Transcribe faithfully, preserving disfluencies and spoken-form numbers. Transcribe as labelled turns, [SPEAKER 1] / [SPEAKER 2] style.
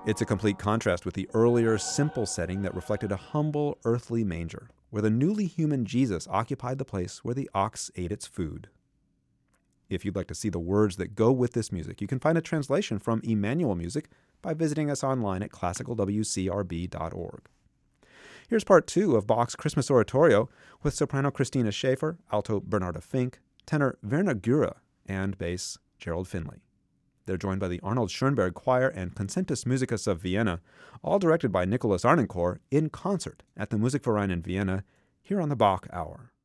[SPEAKER 1] It's a complete contrast with the earlier, simple setting that reflected a humble, earthly manger, where the newly human Jesus occupied the place where the ox ate its food. If you'd like to see the words that go with this music, you can find a translation from Emmanuel Music by visiting us online at classical w c r b dot org. Here's part two of Bach's Christmas Oratorio with soprano Christina Schaefer, alto Bernarda Fink, tenor Werner Gura, and bass Gerald Finley. They're joined by the Arnold Schoenberg Choir and Concentus Musicus of Vienna, all directed by Nicholas Arnoncourt in concert at the Musikverein in Vienna, here on the Bach Hour.